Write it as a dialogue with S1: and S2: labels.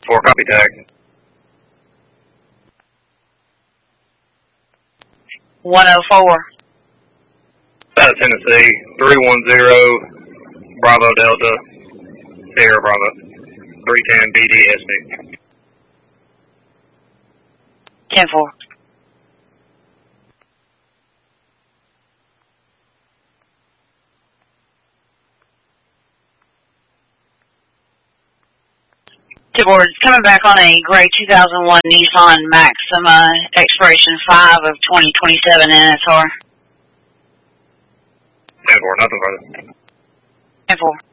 S1: 10-4, copy tag.
S2: 104.
S1: Out of Tennessee, 310, Bravo Delta, Sierra Bravo, 310 BDSB.
S2: 10-4. Board, coming back on a gray 2001 Nissan Maxima, expiration 5 of 2027 NSR.
S1: 10-4, nothing further.
S2: 10-4.